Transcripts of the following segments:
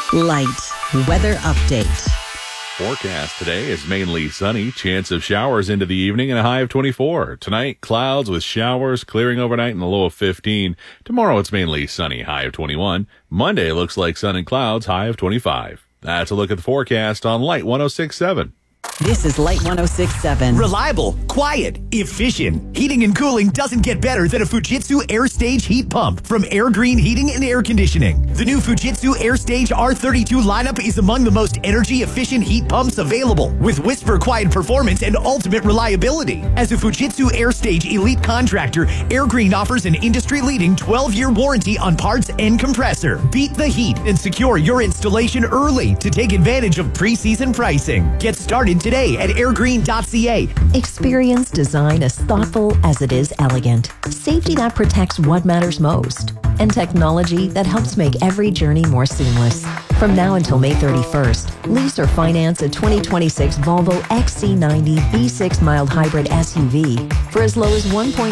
Light weather update. Forecast today is mainly sunny, chance of showers into the evening and a high of 24. Tonight, clouds with showers clearing overnight and a low of 15. Tomorrow, it's mainly sunny, high of 21. Monday looks like sun and clouds, high of 25. That's a look at the forecast on Light 106.7. This is Light 106.7. Reliable, quiet, efficient. Heating and cooling doesn't get better than a Fujitsu AirStage heat pump from Air Green Heating and Air Conditioning. The new Fujitsu AirStage R32 lineup is among the most energy-efficient heat pumps available, with whisper-quiet performance and ultimate reliability. As a Fujitsu AirStage elite contractor, Air Green offers an industry-leading 12-year warranty on parts and compressor. Beat the heat and secure your installation early to take advantage of pre-season pricing. Get started today at airgreen.ca. Experience design as thoughtful as it is elegant. Safety that protects what matters most. And technology that helps make every journey more seamless. From now until May 31st, lease or finance a 2026 Volvo XC90 V6 mild hybrid SUV for as low as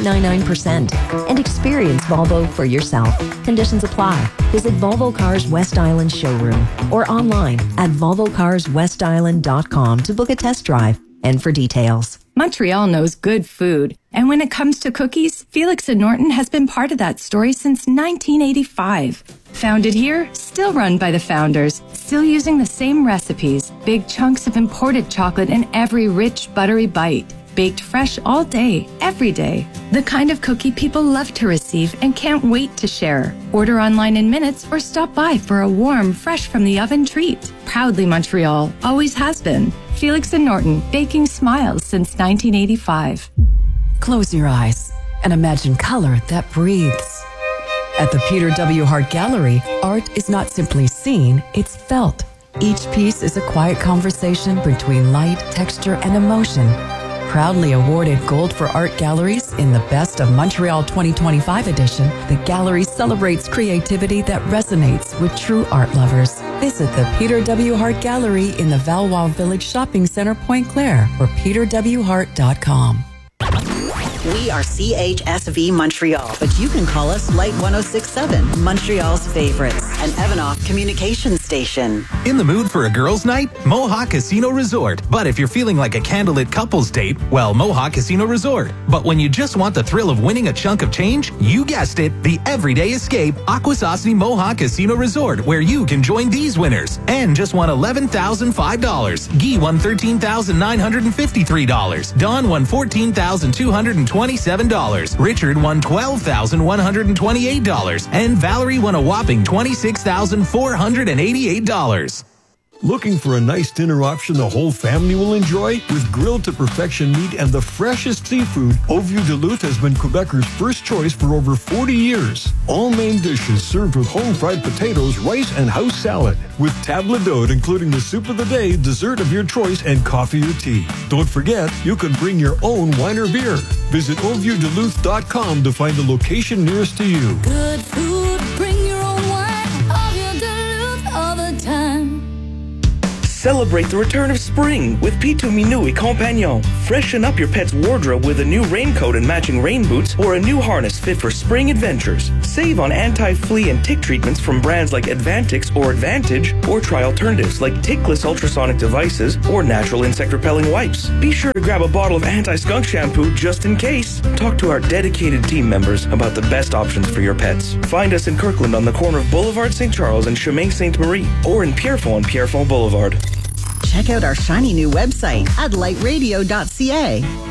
1.99% and experience Volvo for yourself. Conditions apply. Visit Volvo Cars West Island showroom or online at volvocarswestisland.com to book a test drive and for details. Montreal knows good food. And when it comes to cookies, Felix and Norton has been part of that story since 1985. Founded here, still run by the founders, still using the same recipes, big chunks of imported chocolate in every rich, buttery bite. Baked fresh all day, every day. The kind of cookie people love to receive and can't wait to share. Order online in minutes or stop by for a warm, fresh from the oven treat. Proudly Montreal, always has been. Felix and Norton, baking smiles since 1985. Close your eyes and imagine color that breathes. At the Peter W. Hart Gallery, art is not simply seen, it's felt. Each piece is a quiet conversation between light, texture, and emotion. Proudly awarded Gold for Art Galleries in the Best of Montreal 2025 edition, the gallery celebrates creativity that resonates with true art lovers. Visit the Peter W. Hart Gallery in the Valois Village Shopping Center, Pointe Claire, or peterwhart.com. We are CHSV Montreal, but you can call us Light 106.7, Montreal's favorites, an Evanoff communication station. In the mood for a girls' night? Mohawk Casino Resort. But if you're feeling like a candlelit couples date, well, Mohawk Casino Resort. But when you just want the thrill of winning a chunk of change, you guessed it, the everyday escape, Akwesasne Mohawk Casino Resort, where you can join these winners. And just won $11,005. Guy won $13,953. Don won $14,227. Richard won $12,128. And Valerie won a whopping $26,488. Looking for a nice dinner option the whole family will enjoy? With grilled to perfection meat and the freshest seafood, Au Vieux Duluth has been Quebecers' first choice for over 40 years. All main dishes served with home-fried potatoes, rice, and house salad. With table d'hôte, including the soup of the day, dessert of your choice, and coffee or tea. Don't forget, you can bring your own wine or beer. Visit auvieuxduluth.com to find the location nearest to you. Good food, bring your own wine. Au Vieux Duluth all the time. Celebrate the return of spring with Pitou Minui Compagnon. Freshen up your pet's wardrobe with a new raincoat and matching rain boots or a new harness fit for spring adventures. Save on anti-flea and tick treatments from brands like Advantix or Advantage, or try alternatives like tickless ultrasonic devices or natural insect repelling wipes. Be sure to grab a bottle of anti-skunk shampoo just in case. Talk to our dedicated team members about the best options for your pets. Find us in Kirkland on the corner of Boulevard St. Charles and Chemin Ste. Marie, or in Pierrefonds on Pierrefonds Boulevard. Check out our shiny new website at lightradio.ca.